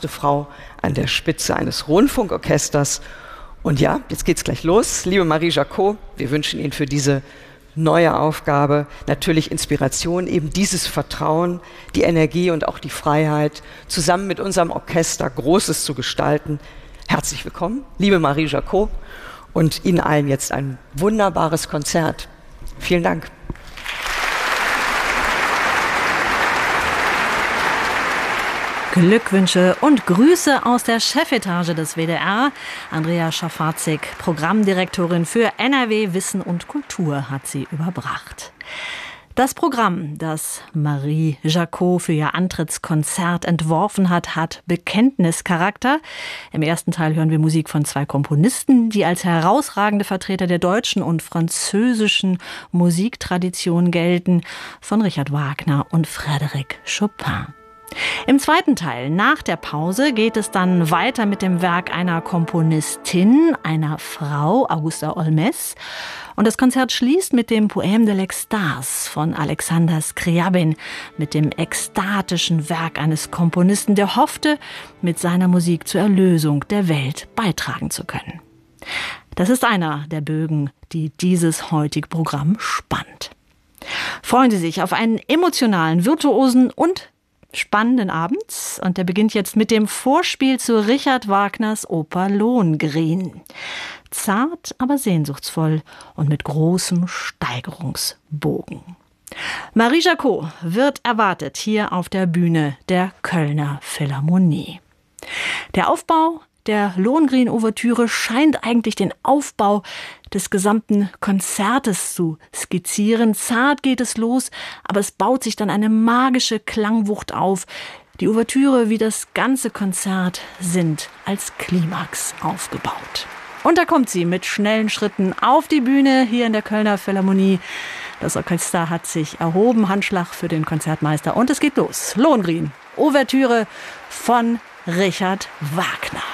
erste Frau an der Spitze eines Rundfunkorchesters. Und ja, jetzt geht's gleich los. Liebe Marie Jacot, wir wünschen Ihnen für diese neue Aufgabe natürlich Inspiration, eben dieses Vertrauen, die Energie und auch die Freiheit, zusammen mit unserem Orchester Großes zu gestalten. Herzlich willkommen, liebe Marie Jacot, und Ihnen allen jetzt ein wunderbares Konzert. Vielen Dank. Glückwünsche und Grüße aus der Chefetage des WDR. Andrea Schafazik, Programmdirektorin für NRW Wissen und Kultur, hat sie überbracht. Das Programm, das Marie Jacot für ihr Antrittskonzert entworfen hat, hat Bekenntnischarakter. Im ersten Teil hören wir Musik von zwei Komponisten, die als herausragende Vertreter der deutschen und französischen Musiktradition gelten, von Richard Wagner und Frédéric Chopin. Im zweiten Teil, nach der Pause, geht es dann weiter mit dem Werk einer Komponistin, einer Frau, Augusta Olmes. Und das Konzert schließt mit dem Poème de l'Extase von Alexander Scriabin, mit dem ekstatischen Werk eines Komponisten, der hoffte, mit seiner Musik zur Erlösung der Welt beitragen zu können. Das ist einer der Bögen, die dieses heutige Programm spannt. Freuen Sie sich auf einen emotionalen, virtuosen und spannenden Abend, und der beginnt jetzt mit dem Vorspiel zu Richard Wagners Oper Lohengrin. Zart, aber sehnsuchtsvoll und mit großem Steigerungsbogen. Marie Jacot wird erwartet hier auf der Bühne der Kölner Philharmonie. Der Aufbau der Lohengrin-Ouvertüre scheint eigentlich den Aufbau des gesamten Konzertes zu skizzieren. Zart geht es los, aber es baut sich dann eine magische Klangwucht auf. Die Ouvertüre wie das ganze Konzert sind als Klimax aufgebaut. Und da kommt sie mit schnellen Schritten auf die Bühne hier in der Kölner Philharmonie. Das Orchester hat sich erhoben, Handschlag für den Konzertmeister, und es geht los. Lohengrin, Ouvertüre von Richard Wagner.